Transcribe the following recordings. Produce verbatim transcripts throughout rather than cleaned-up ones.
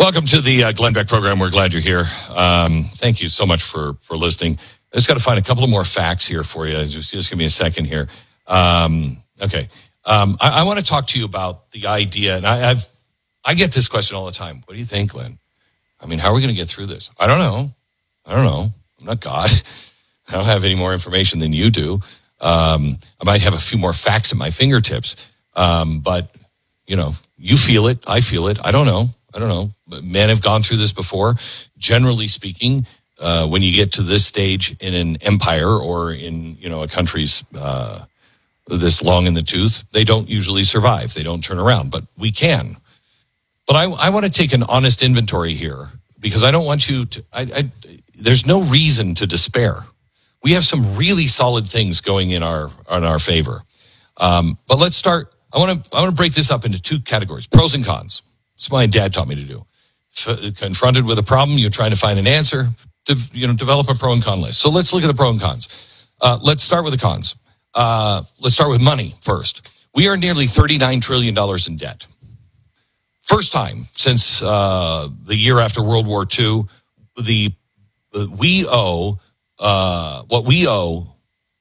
Welcome to the uh, Glenn Beck program. We're glad you're here. Um, thank you so much for, for listening. I just got to find a couple of more facts here for you. Just, just give me a second here. Um, okay. Um, I, I want to talk to you about the idea, and I, I've, I get this question all the time. What do you think, Glenn? I mean, how are we going to get through this? I don't know. I don't know. I'm not God. I don't have any more information than you do. Um, I might have a few more facts at my fingertips. Um, but, you know, you feel it. I feel it. I don't know. I don't know. Men have gone through this before. Generally speaking, uh, when you get to this stage in an empire or in, you know, a country's uh, this long in the tooth, they don't usually survive. They don't turn around, but we can. But I, I want to take an honest inventory here because I don't want you to, I, I, there's no reason to despair. We have some really solid things going in our, in our favor. Um, but let's start. I want to, I want to break this up into two categories, pros and cons. It's what my dad taught me to do. F- confronted with a problem, you're trying to find an answer, to, you know, develop a pro and con list. So let's look at the pro and cons. Uh, let's start with the cons. Uh, let's start with money first. We are nearly thirty-nine trillion dollars in debt. First time since uh, the year after World War Two, the uh, we owe uh, what we owe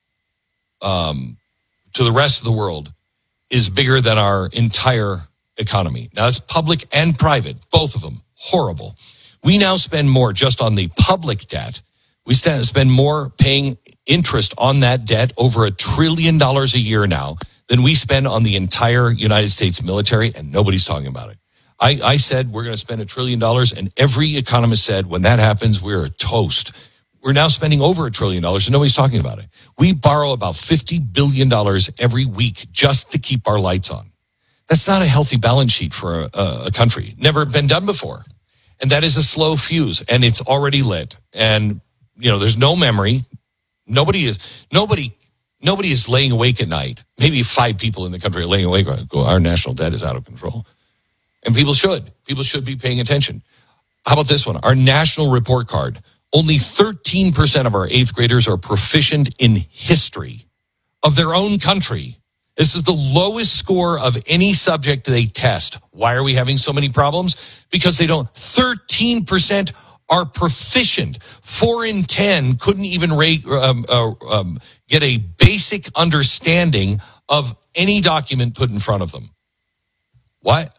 um, to the rest of the world is bigger than our entire economy. Now, it's public and private, both of them. Horrible. We now spend more just on the public debt. We st- spend more paying interest on that debt, over a trillion dollars a year now, than we spend on the entire United States military, and nobody's talking about it. I, I said we're going to spend a trillion dollars, and every economist said when that happens, we're a toast. We're now spending over a trillion dollars, and nobody's talking about it. We borrow about fifty billion dollars every week just to keep our lights on. That's not a healthy balance sheet for a, a country. Never been done before. And that is a slow fuse, and it's already lit. And, you know, there's no memory. Nobody is, nobody, nobody is laying awake at night. Maybe five people in the country are laying awake. Go, our national debt is out of control. And people should. People should be paying attention. How about this one? Our national report card. Only thirteen percent of our eighth graders are proficient in history of their own country. This is the lowest score of any subject they test. Why are we having so many problems? Because they don't. thirteen percent are proficient. Four in ten couldn't even rate, um, uh, um, get a basic understanding of any document put in front of them. What?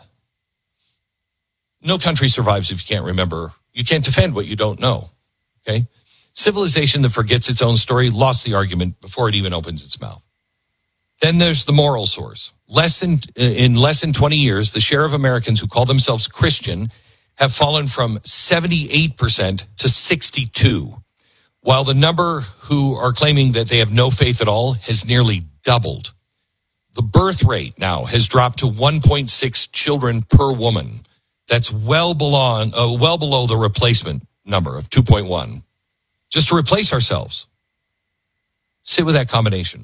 No country survives if you can't remember. You can't defend what you don't know. Okay? Civilization that forgets its own story lost the argument before it even opens its mouth. Then there's the moral source. Less than, in less than twenty years, the share of Americans who call themselves Christian have fallen from seventy-eight percent to sixty-two, while the number who are claiming that they have no faith at all has nearly doubled. The birth rate now has dropped to one point six children per woman. That's well below, uh, well below the replacement number of two point one. Just to replace ourselves. Sit with that combination.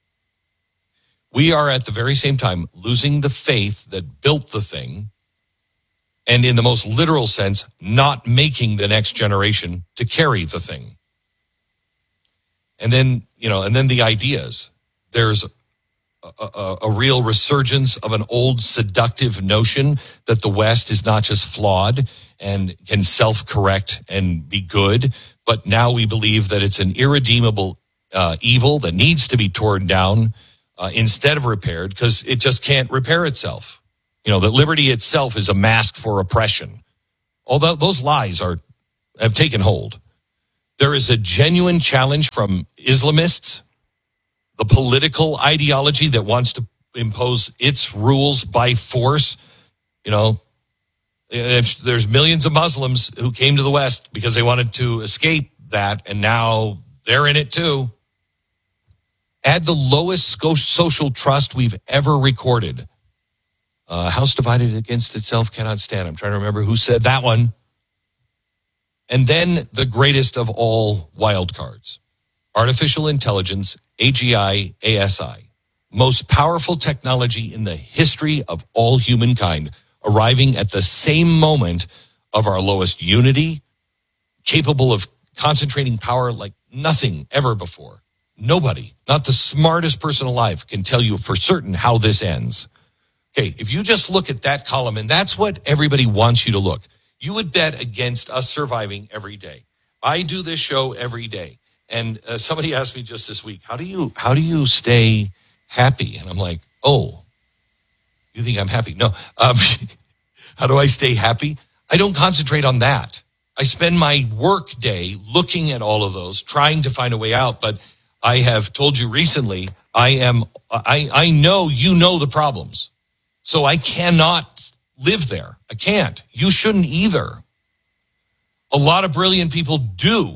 We are at the very same time losing the faith that built the thing, and in the most literal sense, not making the next generation to carry the thing. And then, you know, and then the ideas. There's a, a, a real resurgence of an old seductive notion that the West is not just flawed and can self-correct and be good, but now we believe that it's an irredeemable uh, evil that needs to be torn down Uh, instead of repaired, because it just can't repair itself. You know, that liberty itself is a mask for oppression. Although those lies are have taken hold. There is a genuine challenge from Islamists, the political ideology that wants to impose its rules by force. You know, there's millions of Muslims who came to the West because they wanted to escape that, and now they're in it too. Add the lowest social trust we've ever recorded. A uh, house divided against itself cannot stand. I'm trying to remember who said that one. And then the greatest of all wild cards. Artificial intelligence, A G I, A S I. Most powerful technology in the history of all humankind, arriving at the same moment of our lowest unity, capable of concentrating power like nothing ever before. Nobody, not the smartest person alive, can tell you for certain how this ends. Okay, if you just look at that column, and that's what everybody wants you to look. You would bet against us surviving every day. I do this show every day. And uh, somebody asked me just this week, how do you how do you stay happy? And I'm like, oh, you think I'm happy? No. Um, how do I stay happy? I don't concentrate on that. I spend my work day looking at all of those, trying to find a way out. But I have told you recently, I am I, I know you know the problems. So I cannot live there. I can't. You shouldn't either. A lot of brilliant people do.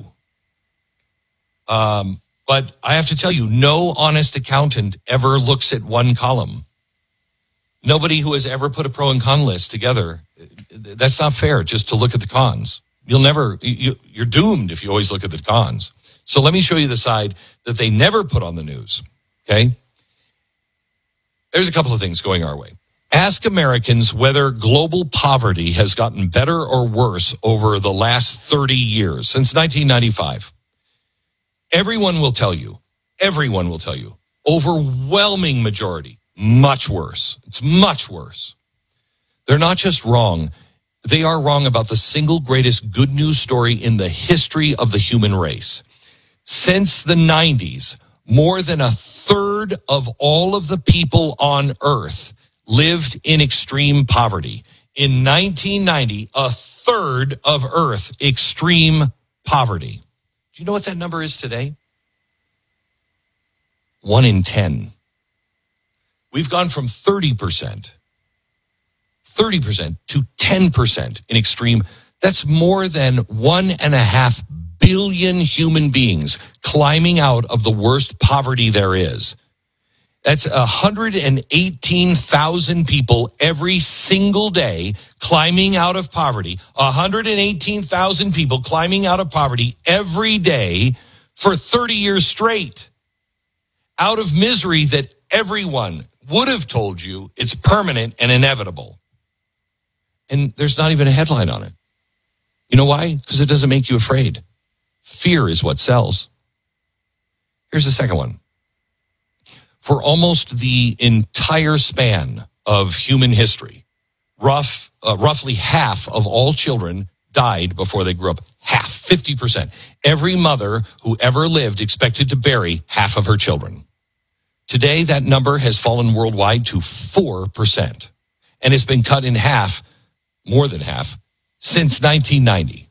Um, but I have to tell you, no honest accountant ever looks at one column. Nobody who has ever put a pro and con list together, that's not fair just to look at the cons. You'll never, you, you're doomed if you always look at the cons. So let me show you the side that they never put on the news, okay? There's a couple of things going our way. Ask Americans whether global poverty has gotten better or worse over the last thirty years, since nineteen ninety-five. Everyone will tell you, everyone will tell you, overwhelming majority, much worse. It's much worse. They're not just wrong. They are wrong about the single greatest good news story in the history of the human race. Since the nineties, more than a third of all of the people on Earth lived in extreme poverty. In nineteen ninety, a third of Earth, extreme poverty. Do you know what that number is today? One in ten. We've gone from thirty percent, thirty percent to ten percent in extreme. That's more than one and a half billion human beings climbing out of the worst poverty there is. That's one hundred eighteen thousand people every single day climbing out of poverty. one hundred eighteen thousand people climbing out of poverty every day for thirty years straight. Out of misery that everyone would have told you it's permanent and inevitable. And there's not even a headline on it. You know why? Because it doesn't make you afraid. Fear is what sells. Here's the second one. For almost the entire span of human history, rough, uh, roughly half of all children died before they grew up. Half, fifty percent. Every mother who ever lived expected to bury half of her children. Today, that number has fallen worldwide to four percent. And it's been cut in half, more than half, since nineteen ninety.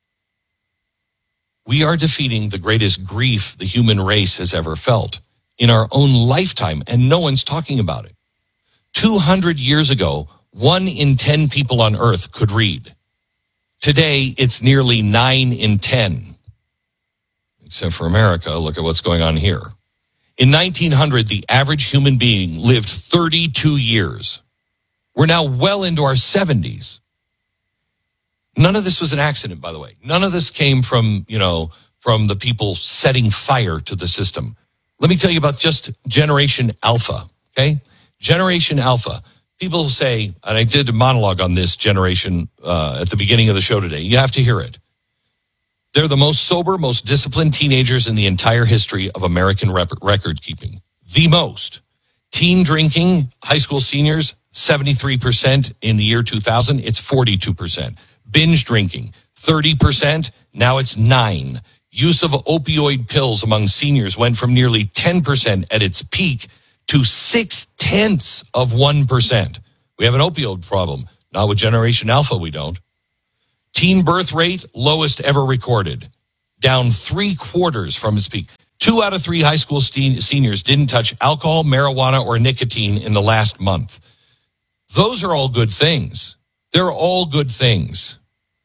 We are defeating the greatest grief the human race has ever felt in our own lifetime, and no one's talking about it. two hundred years ago, one in ten people on Earth could read. Today, it's nearly nine in ten. Except for America, look at what's going on here. In nineteen hundred, the average human being lived thirty-two years. We're now well into our seventies. None of this was an accident, by the way. None of this came from, you know, from the people setting fire to the system. Let me tell you about just Generation Alpha, okay? Generation Alpha. People say, and I did a monologue on this generation uh, at the beginning of the show today. You have to hear it. They're the most sober, most disciplined teenagers in the entire history of American rep- record keeping. The most. Teen drinking, high school seniors, seventy-three percent in the year two thousand. It's forty-two percent. Binge drinking, thirty percent. Now it's nine. Use of opioid pills among seniors went from nearly ten percent at its peak to six-tenths of one percent. We have an opioid problem. Not with Generation Alpha, we don't. Teen birth rate, lowest ever recorded. Down three quarters from its peak. Two out of three high school steen- seniors didn't touch alcohol, marijuana, or nicotine in the last month. Those are all good things. They're all good things.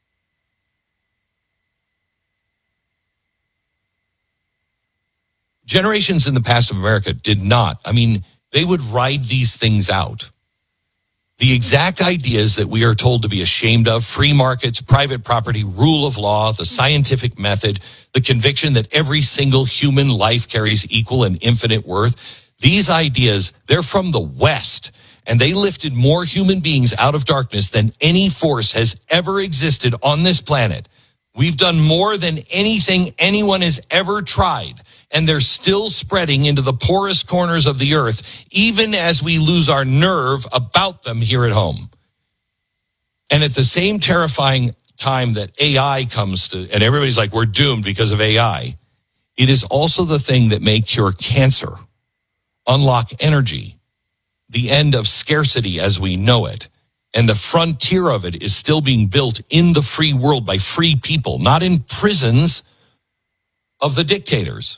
Generations in the past of America did not. I mean, they would ride these things out. The exact ideas that we are told to be ashamed of, free markets, private property, rule of law, the scientific method, the conviction that every single human life carries equal and infinite worth, these ideas, they're from the West, and they lifted more human beings out of darkness than any force has ever existed on this planet. We've done more than anything anyone has ever tried, and they're still spreading into the poorest corners of the earth, even as we lose our nerve about them here at home. And at the same terrifying time that A I comes to, and everybody's like, we're doomed because of A I, it is also the thing that may cure cancer, unlock energy, the end of scarcity as we know it. And the frontier of it is still being built in the free world by free people, not in prisons of the dictators.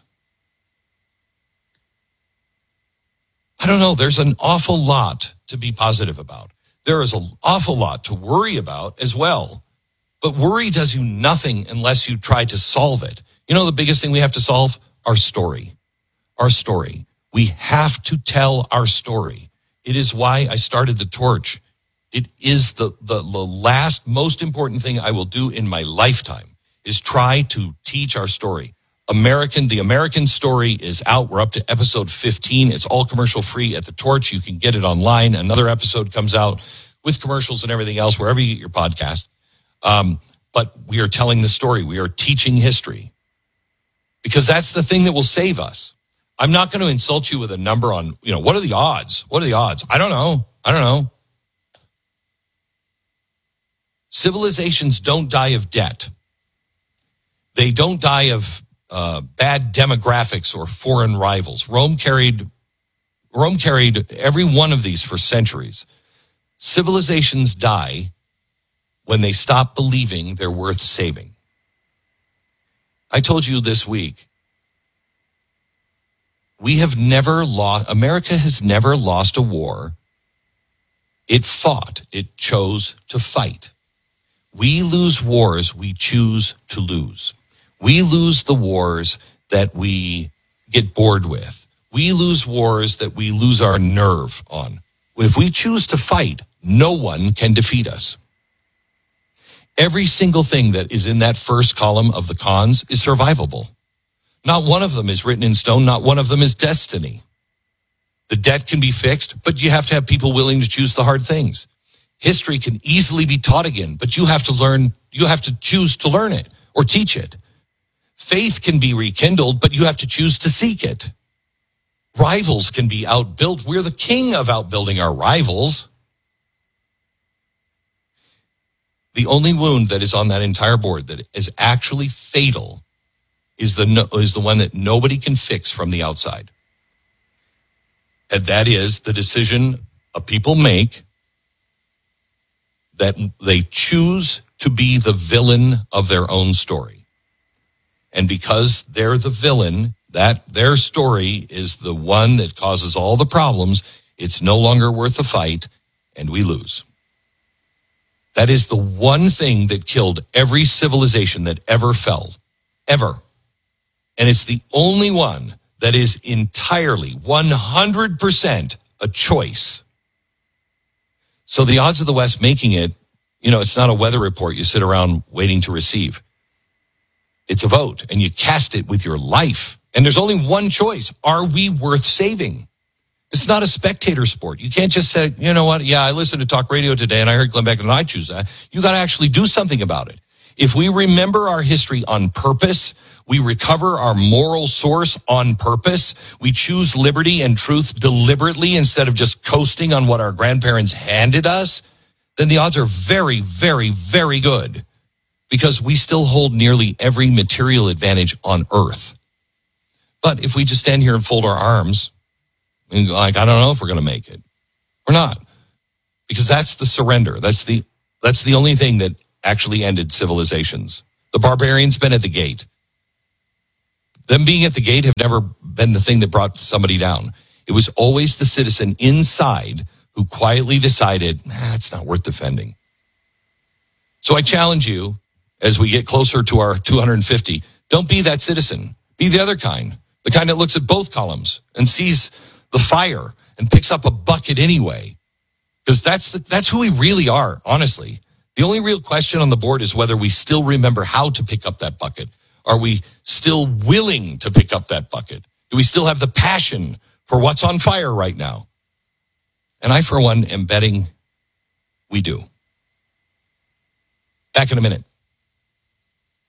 I don't know. There's an awful lot to be positive about. There is an awful lot to worry about as well. But worry does you nothing unless you try to solve it. You know the biggest thing we have to solve? Our story. Our story. We have to tell our story. It is why I started the torch. It is the, the, the last most important thing I will do in my lifetime is try to teach our story. American, the American story is out. We're up to episode fifteen. It's all commercial free at the Torch. You can get it online. Another episode comes out with commercials and everything else, wherever you get your podcast. Um, but we are telling the story. We are teaching history because that's the thing that will save us. I'm not going to insult you with a number on, you know, what are the odds? What are the odds? I don't know. I don't know. Civilizations don't die of debt. They don't die of uh, bad demographics or foreign rivals. Rome carried, Rome carried every one of these for centuries. Civilizations die when they stop believing they're worth saving. I told you this week, we have never lost, America has never lost a war. It fought. It chose to fight. We lose wars we choose to lose. We lose the wars that we get bored with. We lose wars that we lose our nerve on. If we choose to fight, no one can defeat us. Every single thing that is in that first column of the cons is survivable. Not one of them is written in stone. Not one of them is destiny. The debt can be fixed, but you have to have people willing to choose the hard things. History can easily be taught again, but you have to learn, you have to choose to learn it or teach it. Faith can be rekindled, but you have to choose to seek it. Rivals can be outbuilt. We're the king of outbuilding our rivals. The only wound that is on that entire board that is actually fatal is the, no, is the one that nobody can fix from the outside. And that is the decision a people make that they choose to be the villain of their own story. And because they're the villain, that their story is the one that causes all the problems, it's no longer worth the fight, and we lose. That is the one thing that killed every civilization that ever fell, ever. And it's the only one that is entirely, one hundred percent a choice. So the odds of the West making it, you know, it's not a weather report you sit around waiting to receive. It's a vote, and you cast it with your life. And there's only one choice. Are we worth saving? It's not a spectator sport. You can't just say, you know what, yeah, I listened to talk radio today, and I heard Glenn Beck, and I choose that. You got to actually do something about it. If we remember our history on purpose, we recover our moral source on purpose, we choose liberty and truth deliberately instead of just coasting on what our grandparents handed us, then the odds are very, very, very good because we still hold nearly every material advantage on earth. But if we just stand here and fold our arms, and like, I don't know if we're going to make it. We're not. Because that's the surrender. That's the, that's the only thing that actually ended civilizations. The barbarians been at the gate. Them being at the gate have never been the thing that brought somebody down. It was always the citizen inside who quietly decided, nah, it's not worth defending. So I challenge you, as we get closer to our two hundred fifty, don't be that citizen. Be the other kind, the kind that looks at both columns and sees the fire and picks up a bucket anyway. Because that's the, that's who we really are, honestly. The only real question on the board is whether we still remember how to pick up that bucket. Are we still willing to pick up that bucket? Do we still have the passion for what's on fire right now? And I, for one, am betting we do. Back in a minute.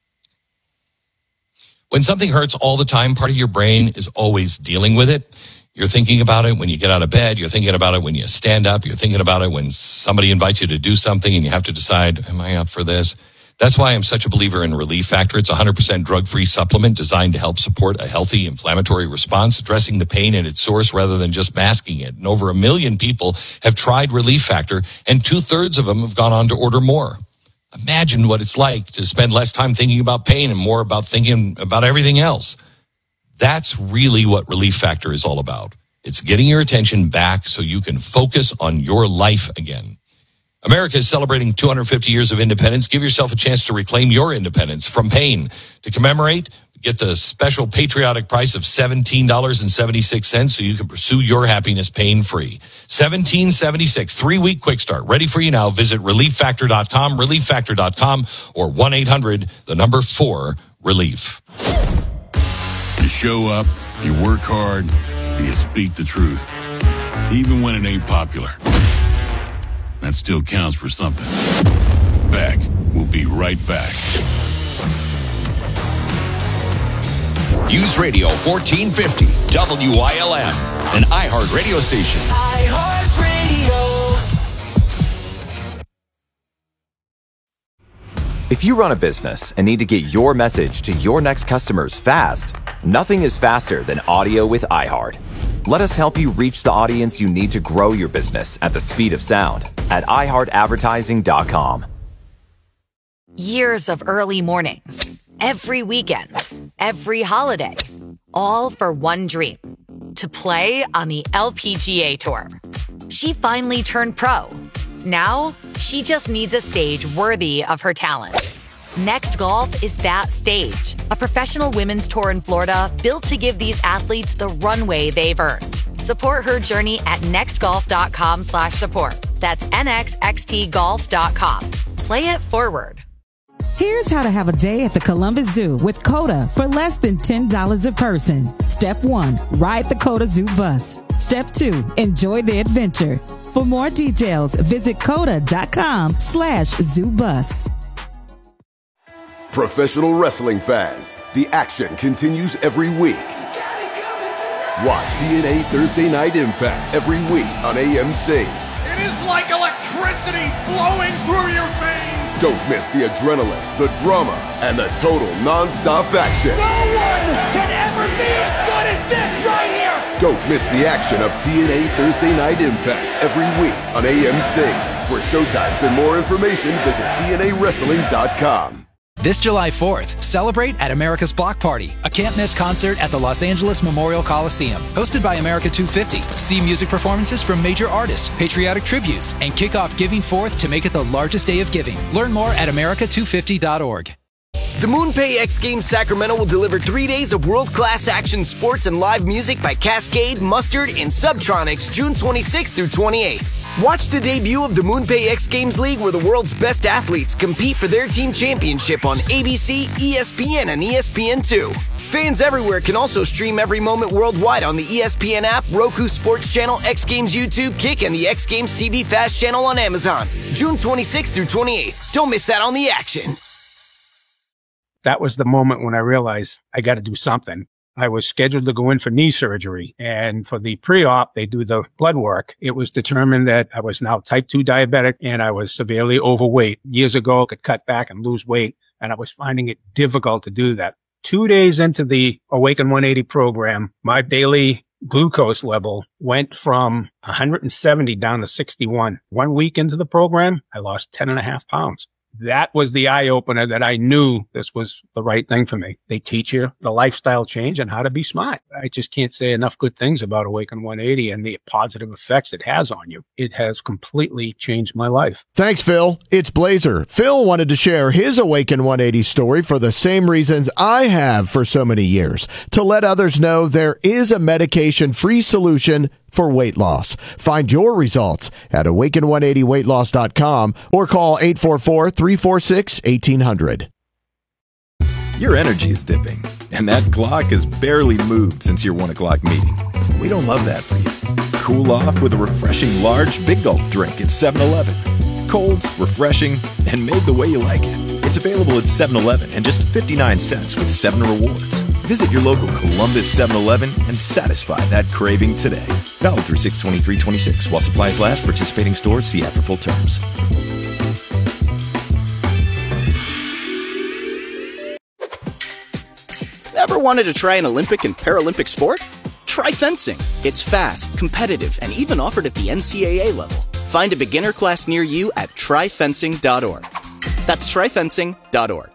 When something hurts all the time, part of your brain is always dealing with it. You're thinking about it when you get out of bed. You're thinking about it when you stand up. You're thinking about it when somebody invites you to do something and you have to decide, am I up for this? That's why I'm such a believer in Relief Factor. It's a one hundred percent drug-free supplement designed to help support a healthy inflammatory response, addressing the pain at its source rather than just masking it. And over a million people have tried Relief Factor, and two-thirds of them have gone on to order more. Imagine what it's like to spend less time thinking about pain and more about thinking about everything else. That's really what Relief Factor is all about. It's getting your attention back so you can focus on your life again. America is celebrating two hundred fifty years of independence. Give yourself a chance to reclaim your independence from pain. To commemorate, get the special patriotic price of seventeen dollars and seventy-six cents so you can pursue your happiness pain-free. seventeen seventy-six, three-week quick start. Ready for you now. Visit relief factor dot com, relief factor dot com, or one eight hundred, the number four, relief. You show up, you work hard, you speak the truth. Even when it ain't popular. That still counts for something. Back. We'll be right back. News Radio fourteen fifty, W I L M, an iHeart radio station. iHeart Radio. If you run a business and need to get your message to your next customers fast, nothing is faster than audio with iHeart. Let us help you reach the audience you need to grow your business at the speed of sound at i heart advertising dot com. Years of early mornings, every weekend, every holiday, all for one dream, to play on the L P G A Tour. She finally turned pro. Now, she just needs a stage worthy of her talent. Next Golf is that stage, a professional women's tour in Florida built to give these athletes the runway they've earned. Support her journey at next golf dot com slash support. That's N X X T golf dot com. Play it forward. Here's how to have a day at the Columbus Zoo with COTA for less than ten dollars a person. Step one, ride the COTA Zoo bus. Step two, enjoy the adventure. For more details, visit COTA dot com slash zoo bus. Professional wrestling fans, the action continues every week. Watch T N A Thursday Night Impact every week on A M C. It is like electricity flowing through your veins. Don't miss the adrenaline, the drama, and the total non-stop action. No one can ever be as good as this right here. Don't miss the action of T N A Thursday Night Impact every week on A M C. For showtimes and more information, visit T N A wrestling dot com. This July fourth, celebrate at America's Block Party, a can't-miss concert at the Los Angeles Memorial Coliseum. Hosted by America two fifty. See music performances from major artists, patriotic tributes, and kick off Giving Fourth to make it the largest day of giving. Learn more at america two fifty dot org. The MoonPay X Games Sacramento will deliver three days of world-class action sports and live music by Cascade, Mustard, and Subtronics June twenty-sixth through twenty-eighth. Watch the debut of the MoonPay X Games League where the world's best athletes compete for their team championship on A B C, E S P N, and E S P N two. Fans everywhere can also stream every moment worldwide on the E S P N app, Roku Sports Channel, X Games YouTube, Kick, and the X Games T V Fast Channel on Amazon. June twenty-sixth through twenty-eighth. Don't miss out on the action. That was the moment when I realized I got to do something. I was scheduled to go in for knee surgery, and for the pre-op, they do the blood work. It was determined that I was now type two diabetic and I was severely overweight. Years ago, I could cut back and lose weight, and I was finding it difficult to do that. Two days into the Awaken one eighty program, my daily glucose level went from one hundred seventy down to sixty-one. One week into the program, I lost ten and a half pounds. That was the eye-opener that I knew this was the right thing for me. They teach you the lifestyle change and how to be smart. I just can't say enough good things about Awaken one eighty and the positive effects it has on you. It has completely changed my life. Thanks, Phil. It's Blazer. Phil wanted to share his Awaken one eighty story for the same reasons I have for so many years, to let others know there is a medication-free solution for weight loss. Find your results at awaken one eighty weight loss dot com or call eight four four, three four six, one eight hundred. Your energy is dipping, and that clock has barely moved since your one o'clock meeting. We don't love that for you. Cool off with a refreshing large Big Gulp drink at seven eleven. Cold, refreshing, and made the way you like it. It's available at seven eleven and just fifty-nine cents with seven rewards. Visit your local Columbus seven eleven and satisfy that craving today. Valid through six twenty-three twenty-six. While supplies last, participating stores, see ad for full terms. Ever wanted to try an Olympic and Paralympic sport? Try fencing. It's fast, competitive, and even offered at the N C A A level. Find a beginner class near you at try fencing dot org. That's try fencing dot org.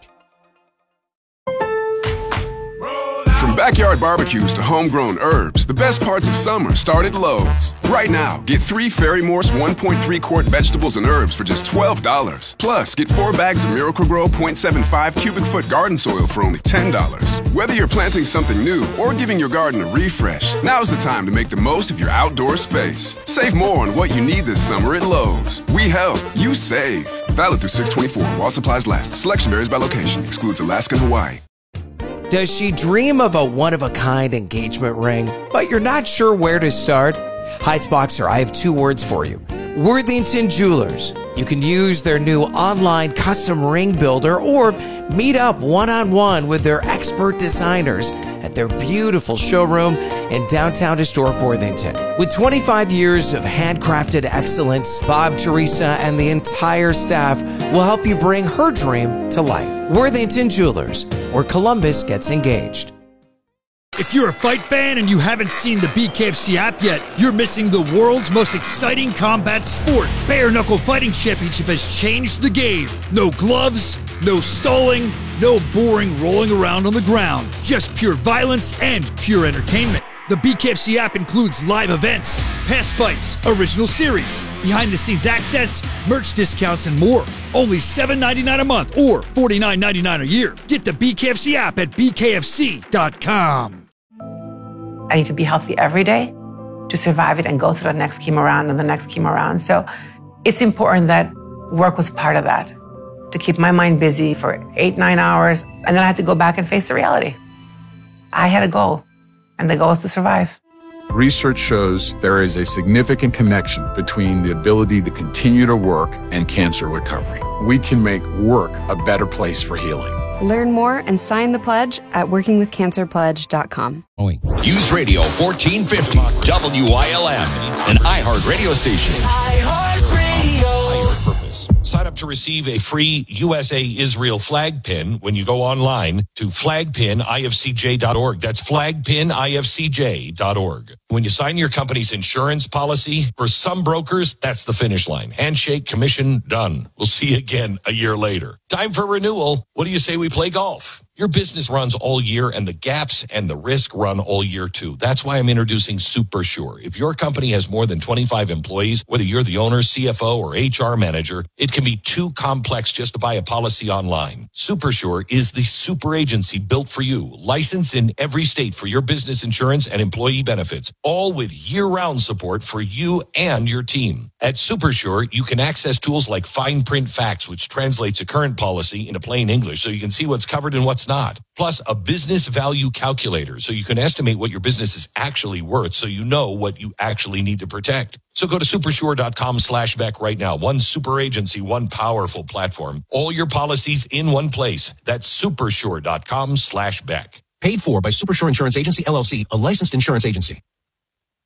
From backyard barbecues to homegrown herbs, the best parts of summer start at Lowe's. Right now, get three Fairy Morse one point three quart vegetables and herbs for just twelve dollars. Plus, get four bags of Miracle-Gro point seven five cubic foot garden soil for only ten dollars. Whether you're planting something new or giving your garden a refresh, now's the time to make the most of your outdoor space. Save more on what you need this summer at Lowe's. We help, you save. Valid through six twenty-four while supplies last. Selection varies by location. Excludes Alaska and Hawaii. Does she dream of a one-of-a-kind engagement ring, but you're not sure where to start? Heights Boxer, I have two words for you. Worthington Jewelers. You can use their new online custom ring builder or meet up one-on-one with their expert designers at their beautiful showroom in downtown historic Worthington. With twenty-five years of handcrafted excellence, Bob, Teresa, and the entire staff will help you bring her dream to life. Worthington Jewelers, where Columbus gets engaged. If you're a fight fan and you haven't seen the B K F C app yet, you're missing the world's most exciting combat sport. Bare Knuckle Fighting Championship has changed the game. No gloves, no stalling, no boring rolling around on the ground. Just pure violence and pure entertainment. The B K F C app includes live events, past fights, original series, behind-the-scenes access, merch discounts, and more. Only seven dollars and ninety-nine cents a month or forty-nine dollars and ninety-nine cents a year. Get the B K F C app at B K F C dot com. I need to be healthy every day to survive it and go through the next chemo round and the next chemo round. So it's important that work was part of that, to keep my mind busy for eight, nine hours. And then I had to go back and face the reality. I had a goal, and the goal was to survive. Research shows there is a significant connection between the ability to continue to work and cancer recovery. We can make work a better place for healing. Learn more and sign the pledge at working with cancer pledge dot com. News Radio fourteen fifty, W I L M, an iHeart radio station. iHeart Radio. Sign up to receive a free U S A Israel flag pin when you go online to flag pin I F C J dot org. That's flag pin I F C J dot org. When you sign your company's insurance policy, for some brokers, that's the finish line. Handshake, commission, done. We'll see you again a year later. Time for renewal. What do you say we play golf? Your business runs all year, and the gaps and the risk run all year, too. That's why I'm introducing Super Sure. If your company has more than twenty-five employees, whether you're the owner, C F O, or H R manager, it can be too complex just to buy a policy online. Super Sure is the super agency built for you, licensed in every state for your business insurance and employee benefits, all with year-round support for you and your team. At Super Sure, you can access tools like Fine Print Facts, which translates a current policy into plain English so you can see what's covered and what's not. Plus, a business value calculator so you can estimate what your business is actually worth so you know what you actually need to protect. So go to supersure.com slash Beck right now. One super agency, one powerful platform. All your policies in one place. That's supersure.com slash Beck. Paid for by Supersure Insurance Agency, L L C, a licensed insurance agency.